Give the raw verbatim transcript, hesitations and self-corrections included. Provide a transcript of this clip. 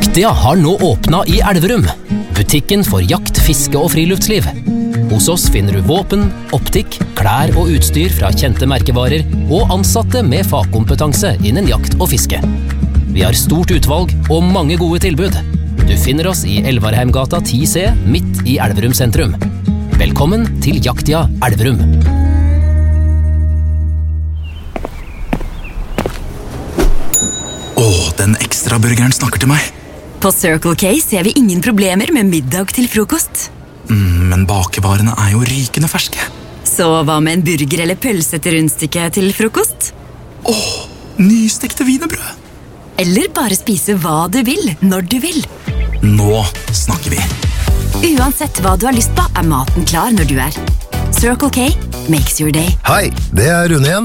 Jaktia har nå åpnet i Elverum. Butikken for jakt, fiske og friluftsliv. Hos oss finner du våpen, optikk, klær og utstyr fra kjente merkevarer og ansatte med fagkompetanse innen jakt og fiske. Vi har stort utvalg og mange gode tilbud. Du finner oss i Elvarheimgata ti C, midt i Elverum sentrum. Velkommen til Jaktia Elverum. Åh, den ekstra burgeren snakker til meg. På Circle K ser vi ingen problemer med middag til frokost. Mm, men bakevarene er jo rykende ferske. Så hva med en burger eller pølse til rundstykke til frokost? Åh, nystekte wienerbrød. Eller bare spise hva du vil, når du vil. Nå snakker vi. Uansett hva du har lyst på, er maten klar når du er. Circle K makes your day. Hei, det er Rune igjen.